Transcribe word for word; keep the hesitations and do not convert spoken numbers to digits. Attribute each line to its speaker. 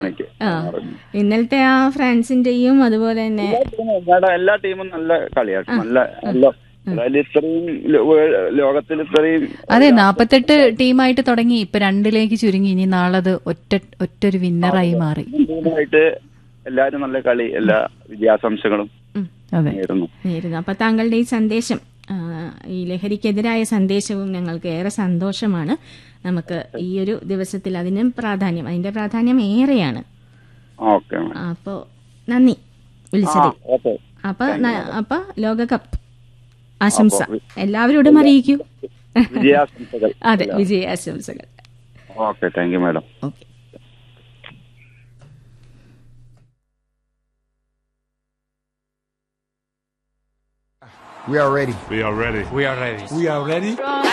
Speaker 1: എനിക്ക്
Speaker 2: ആ ഇന്നലത്തെ ആ ഫ്രാൻസിന്റെയും അതുപോലെ തന്നെ
Speaker 1: എല്ലാ ടീമും നല്ല കളിയാട്ടോ, നല്ല നല്ല അതായത് ഇത്രയും ലോകത്തിൽ ഇത്രയും
Speaker 3: അതെ, നാപ്പത്തെട്ട് ടീമായിട്ട് തുടങ്ങി ഇപ്പൊ രണ്ടിലേക്ക് ചുരുങ്ങി. ഇനി നാളത് ഒറ്റ ഒറ്റൊരു വിന്നറായി മാറി.
Speaker 1: ടീമായിട്ട് എല്ലാരും നല്ല കളി, എല്ലാ വിജയാശംസകളും നേരുന്നു.
Speaker 2: നേരുന്നു. അപ്പൊ താങ്കളുടെ ഈ സന്ദേശം, ഈ ലഹരിക്കെതിരായ സന്ദേശവും ഞങ്ങൾക്ക് ഏറെ സന്തോഷമാണ്. നമുക്ക് ഈ ഒരു ദിവസത്തിൽ അതിനും പ്രാധാന്യം, അതിന്റെ പ്രാധാന്യം ഏറെയാണ്. അപ്പോ നന്ദി വിളിച്ചതിൽ. അപ്പൊ അപ്പൊ ലോകകപ്പ് ആശംസ എല്ലാവരോടും അറിയിക്കൂ.
Speaker 1: വിജയാശംസകൾ.
Speaker 2: അതെ, വിജയാശംസകൾ.
Speaker 1: Okay, thank you madam.
Speaker 2: Okay.
Speaker 4: We are ready.
Speaker 5: We are ready.
Speaker 4: We are ready.
Speaker 5: We are ready.